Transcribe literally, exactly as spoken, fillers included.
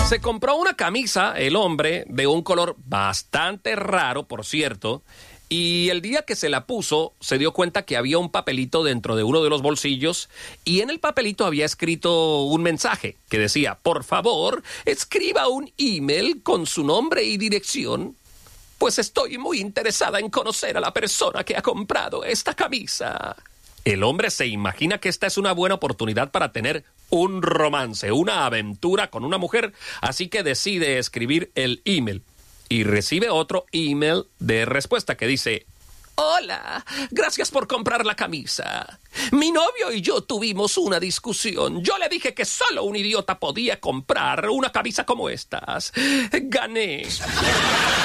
Se compró una camisa, el hombre, de un color bastante raro, por cierto, y el día que se la puso, se dio cuenta que había un papelito dentro de uno de los bolsillos, y en el papelito había escrito un mensaje que decía: por favor, escriba un email con su nombre y dirección, pues estoy muy interesada en conocer a la persona que ha comprado esta camisa. El hombre se imagina que esta es una buena oportunidad para tener un romance, una aventura con una mujer, así que decide escribir el email. Y recibe otro email de respuesta que dice: hola, gracias por comprar la camisa. Mi novio y yo tuvimos una discusión. Yo le dije que solo un idiota podía comprar una camisa como estas. Gané.